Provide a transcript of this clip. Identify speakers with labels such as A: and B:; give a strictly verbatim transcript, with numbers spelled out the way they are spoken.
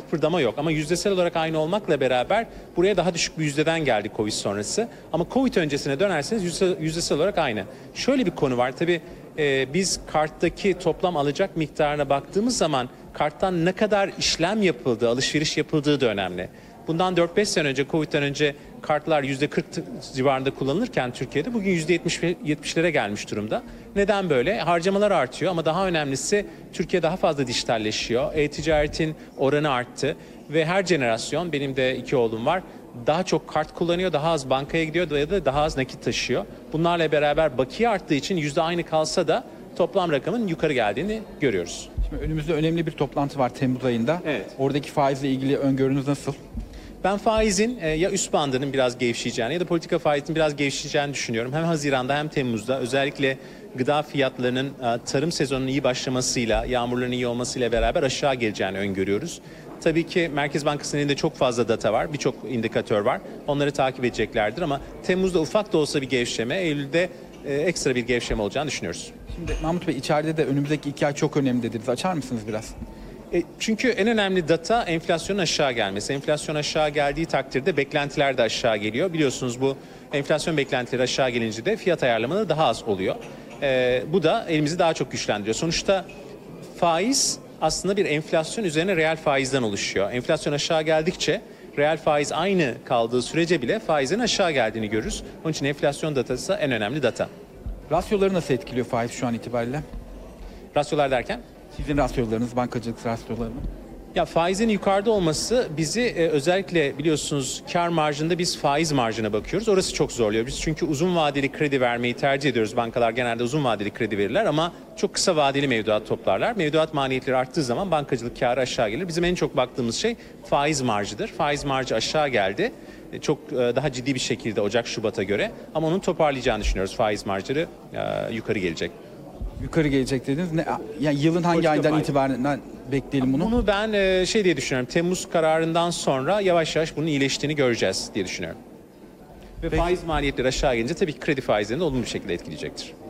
A: kıpırdama yok. Ama yüzdesel olarak aynı olmakla beraber buraya daha düşük bir yüzdeden geldik Covid sonrası. Ama Covid öncesine dönerseniz yüzdesel, yüzdesel olarak aynı. Şöyle bir konu var. Tabii e, biz karttaki toplam alacak miktarına baktığımız zaman karttan ne kadar işlem yapıldığı, alışveriş yapıldığı da önemli. Bundan dört beş sene önce, Covid'den önce kartlar yüzde kırk civarında kullanılırken Türkiye'de bugün yüzde yetmişlere gelmiş durumda. Neden böyle? Harcamalar artıyor ama daha önemlisi Türkiye daha fazla dijitalleşiyor. E-ticaretin oranı arttı ve her jenerasyon, benim de iki oğlum var, daha çok kart kullanıyor, daha az bankaya gidiyor ya da daha az nakit taşıyor. Bunlarla beraber bakiye arttığı için yüzde aynı kalsa da toplam rakamın yukarı geldiğini görüyoruz.
B: Şimdi önümüzde önemli bir toplantı var Temmuz ayında.
A: Evet.
B: Oradaki faizle ilgili öngörünüz nasıl?
A: Ben faizin e, ya üst bandının biraz gevşeyeceğini ya da politika faizinin biraz gevşeyeceğini düşünüyorum. Hem Haziran'da hem Temmuz'da özellikle gıda fiyatlarının e, tarım sezonunun iyi başlamasıyla, yağmurların iyi olmasıyla beraber aşağı geleceğini öngörüyoruz. Tabii ki Merkez Bankası'nın elinde çok fazla data var, birçok indikatör var. Onları takip edeceklerdir ama Temmuz'da ufak da olsa bir gevşeme, Eylül'de e, ekstra bir gevşeme olacağını düşünüyoruz.
B: Şimdi Mahmut Bey, içeride de önümüzdeki iki ay çok önemli dediniz. Açar mısınız biraz?
A: E, çünkü en önemli data enflasyonun aşağı gelmesi. Enflasyon aşağı geldiği takdirde beklentiler de aşağı geliyor. Biliyorsunuz bu enflasyon beklentileri aşağı gelince de fiyat ayarlamaları daha az oluyor. E, bu da elimizi daha çok güçlendiriyor. Sonuçta faiz aslında bir enflasyon üzerine reel faizden oluşuyor. Enflasyon aşağı geldikçe reel faiz aynı kaldığı sürece bile faizin aşağı geldiğini görürüz. Onun için enflasyon datası en önemli data.
B: Rasyoları nasıl etkiliyor faiz şu an itibariyle?
A: Rasyolar derken?
B: Sizin rasyolarınız, bankacılık rasyoları.
A: Ya faizin yukarıda olması bizi e, özellikle biliyorsunuz kar marjında biz faiz marjına bakıyoruz. Orası çok zorluyor. Biz çünkü uzun vadeli kredi vermeyi tercih ediyoruz. Bankalar genelde uzun vadeli kredi verirler ama çok kısa vadeli mevduat toplarlar. Mevduat maliyetleri arttığı zaman bankacılık karı aşağı gelir. Bizim en çok baktığımız şey faiz marjıdır. Faiz marjı aşağı geldi. E, çok e, daha ciddi bir şekilde Ocak-Şubat'a göre. Ama onun toparlayacağını düşünüyoruz. Faiz marjları e, yukarı gelecek.
B: Yukarı gelecek dediniz. Ne, yani yılın hangi
A: Politika
B: aydan
A: faiz.
B: itibaren bekleyelim bunu?
A: Bunu ben e, şey diye düşünüyorum. Temmuz kararından sonra yavaş yavaş bunun iyileştiğini göreceğiz diye düşünüyorum. Ve
B: Peki.
A: faiz maliyetleri aşağı gelince tabii ki kredi faizlerini olumlu bir şekilde etkileyecektir.